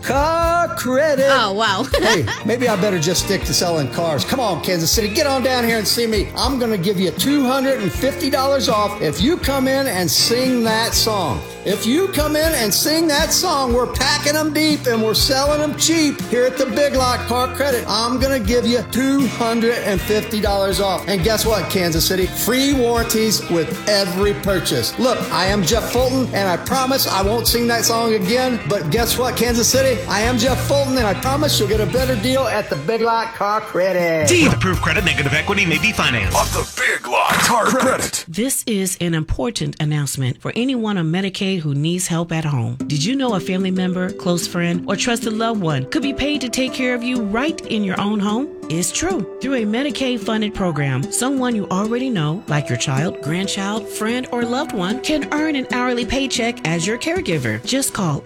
Car Credit. Oh, wow. Hey, maybe I better just stick to selling cars. Come on, Kansas City, get on down here and see me. I'm going to give you $250 off if you come in and sing that song. If you come in and sing that song, we're packing them deep and we're selling them cheap here at the Big Lot Car Credit. I'm going to give you $250 off. And guess what, Kansas City? Free warranties with every purchase. Look, I am Jeff Fulton, and I promise I won't sing that song again. But guess what, Kansas City? I am Jeff Fulton, and I promise you'll get a better deal at the Big Lot Car Credit. D, approved credit, negative equity may be financed. Of the Big Lot Car Credit. This is an important announcement for anyone on Medicaid who needs help at home. Did you know a family member, close friend, or trusted loved one could be paid to take care of you right in your own home? It's true. Through a Medicaid-funded program, someone you already know, like your child, grandchild, friend, or loved one, can earn an hourly paycheck as your caregiver. Just call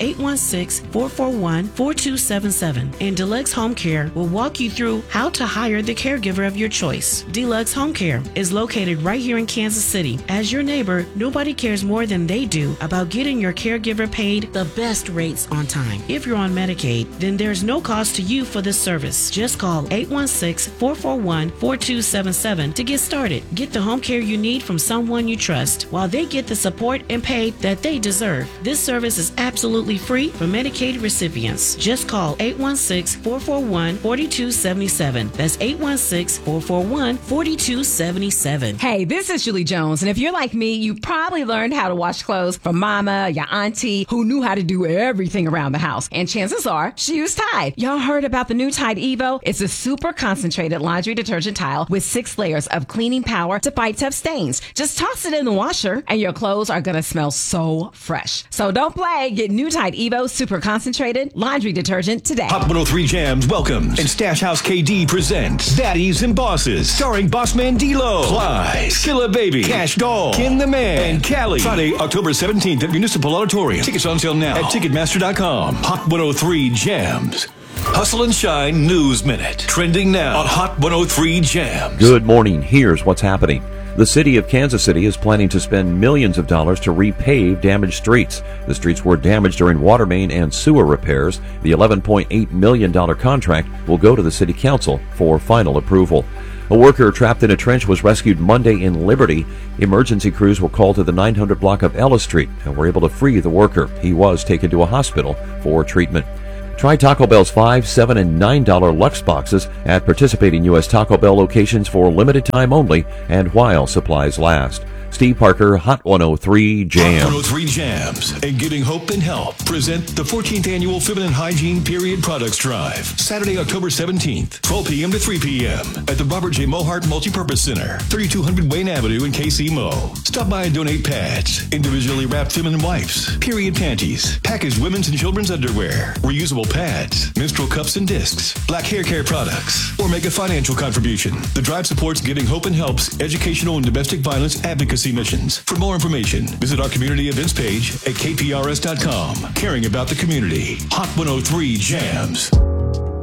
816-441-4277, and Deluxe Home Care will walk you through how to hire the caregiver of your choice. Deluxe Home Care is located right here in Kansas City. As your neighbor, nobody cares more than they do about getting your caregiver paid the best rates on time. If you're on Medicaid, then there's no cost to you for this service. Just call 816-441-4277 to get started. Get the home care you need from someone you trust while they get the support and pay that they deserve. This service is absolutely free for Medicaid recipients. Just call 816-441-4277. That's 816-441-4277. Hey, this is Julie Jones, and if you're like me, you probably learned how to wash clothes from mama, your auntie, who knew how to do everything around the house. And chances are, she used Tide. Y'all heard about the new Tide Evo? It's a super concentrated laundry detergent tile with 6 layers of cleaning power to fight tough stains. Just toss it in the washer, and your clothes are gonna smell so fresh. So don't play. Get new Tide Evo super concentrated laundry detergent today. Hot 103 Jams welcomes and Stash House KD presents Daddies and Bosses, starring Bossman D-Lo, Fly, Skilla Baby, Cash Doll, Ken the Man, and Callie. Friday, October 17th at Municipal Auditorium. Tickets on sale now at Ticketmaster.com. Hot 103 Jams. Hustle and Shine News Minute. Trending now on Hot 103 Jams. Good morning. Here's what's happening. The city of Kansas City is planning to spend millions of dollars to repave damaged streets. The streets were damaged during water main and sewer repairs. The $11.8 million contract will go to the city council for final approval. A worker trapped in a trench was rescued Monday in Liberty. Emergency crews were called to the 900 block of Ellis Street and were able to free the worker. He was taken to a hospital for treatment. Try Taco Bell's $5, $7, and $9 Lux boxes at participating U.S. Taco Bell locations for limited time only and while supplies last. Steve Parker, Hot 103 Jams. Hot 103 Jams and Giving Hope and Help present the 14th Annual Feminine Hygiene Period Products Drive. Saturday, October 17th, 12 p.m. to 3 p.m. at the Robert J. Mohart Multipurpose Center, 3200 Wayne Avenue in KC Mo. Stop by and donate pads, individually wrapped feminine wipes, period panties, packaged women's and children's underwear, reusable pads, menstrual cups and discs, black hair care products, or make a financial contribution. The drive supports Giving Hope and Help's educational and domestic violence advocacy missions. For more information, visit our community events page at kprs.com. Caring about the community. Hot 103 Jams.